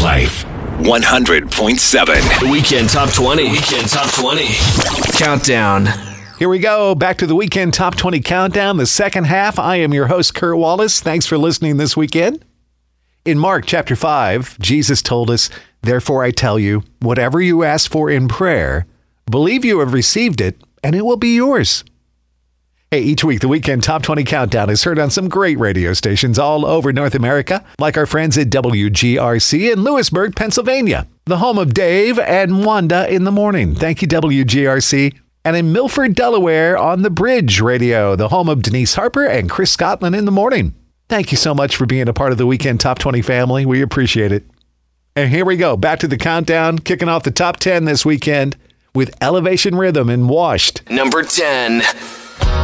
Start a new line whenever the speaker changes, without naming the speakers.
Life 100.7.
The Weekend Top 20. Weekend Top 20. Countdown.
Here we go. Back to the Weekend Top 20 Countdown, the second half. I am your host, Kurt Wallace. Thanks for listening this weekend. In Mark chapter 5, Jesus told us, "Therefore I tell you, whatever you ask for in prayer, believe you have received it, and it will be yours." Hey, each week, the Weekend Top 20 Countdown is heard on some great radio stations all over North America, like our friends at WGRC in Lewisburg, Pennsylvania, the home of Dave and Wanda in the morning. Thank you, WGRC. And in Milford, Delaware, on the Bridge Radio, the home of Denise Harper and Chris Scotland in the morning. Thank you so much for being a part of the Weekend Top 20 family. We appreciate it. And here we go, back to the countdown, kicking off the top 10 this weekend with Elevation Rhythm and Washed.
Number 10.